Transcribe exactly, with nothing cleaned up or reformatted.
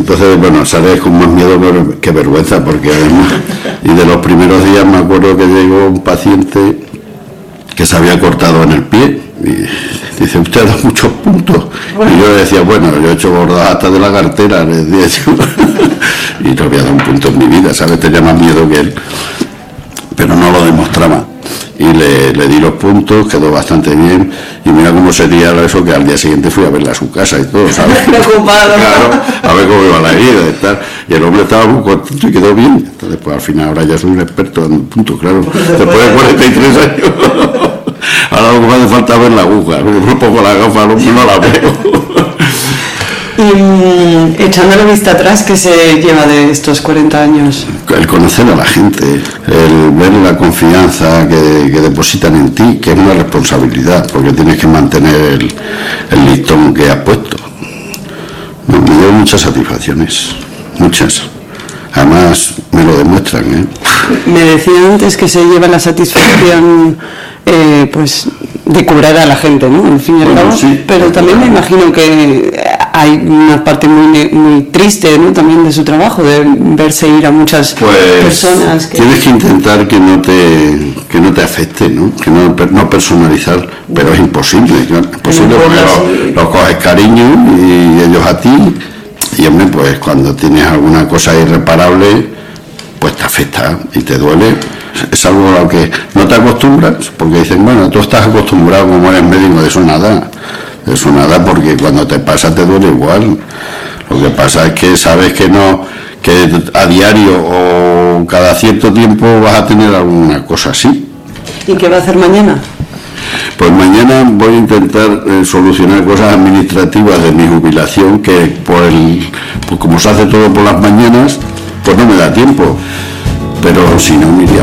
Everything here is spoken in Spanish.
entonces, bueno, sales con más miedo que vergüenza, porque además, y de los primeros días me acuerdo que llegó un paciente que se había cortado en el pie, y dice, usted da muchos puntos, y yo le decía, bueno, yo he hecho bordadas hasta de la cartera, le decía yo, y no había dado un punto en mi vida, ¿sabes? Tenía más miedo que él, pero no lo demostraba. Y le, le di los puntos, quedó bastante bien, y mira cómo sería eso, que al día siguiente fui a verla a su casa y todo, ¿sabes? Preocupado. Claro, a ver cómo iba la herida y tal. Y el hombre estaba muy contento y quedó bien. Entonces, pues al final ahora ya soy un experto en puntos, claro. Después de cuarenta y tres años, ahora lo que me hace falta es ver la aguja. Me pongo la gafa, al hombre no la veo. Y echando la vista atrás, ¿qué se lleva de estos cuarenta años? El conocer a la gente, el ver la confianza que, que depositan en ti, que es una responsabilidad, porque tienes que mantener el, el listón que has puesto. Me, me dio muchas satisfacciones, muchas. Además, me lo demuestran, ¿eh? Me decía antes que se lleva la satisfacción, eh, pues, de curar a la gente, ¿no? Al fin y al Bueno, cabo. sí. Pero también me imagino que hay una parte muy muy triste, ¿no? También de su trabajo, de verse ir a muchas pues, personas. Que... Tienes que intentar que no te que no te afecte, ¿no? Que no, no personalizar, pero es imposible, claro, es imposible no, porque los, los coges cariño y ellos a ti. Y hombre, pues cuando tienes alguna cosa irreparable, pues te afecta y te duele. Es algo a lo que no te acostumbras, porque dicen, bueno, tú estás acostumbrado como eres médico, de eso nada, de eso nada, porque cuando te pasa te duele igual. Lo que pasa es que sabes que no, que a diario o cada cierto tiempo vas a tener alguna cosa así. ¿Y qué va a hacer mañana? Pues mañana voy a intentar eh, solucionar cosas administrativas de mi jubilación, que por el, pues como se hace todo por las mañanas, pues no me da tiempo, pero si no me iría